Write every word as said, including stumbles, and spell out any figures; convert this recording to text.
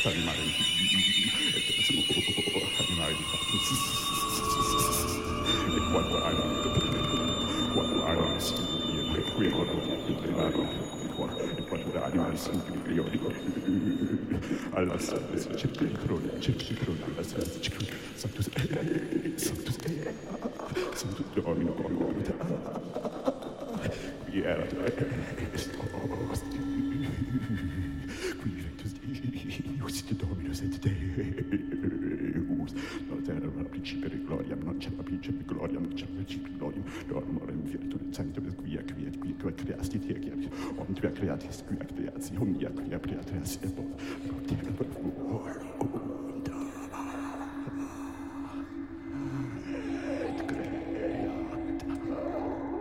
animare animare di fatto e quando hai quando hai qui con e quando animali singoli io dico alla salvezza c'è il crone c'è il crone alla salvezza c'è il santus santus santus domino qui era qui ventus Deus Dominus et Deus non c'era la principe di gloria non c'era la principe di gloria non c'era la principe di gloria non in virtù del santo del qui qui qui qui creasti te che on tu creati qui creati on ia qui creati e poi